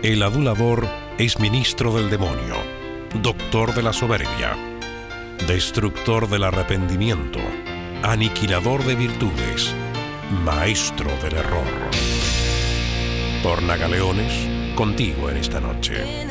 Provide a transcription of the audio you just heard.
El adulador es ministro del demonio, doctor de la soberbia, destructor del arrepentimiento, aniquilador de virtudes, maestro del error. Tornagaleones, contigo en esta noche.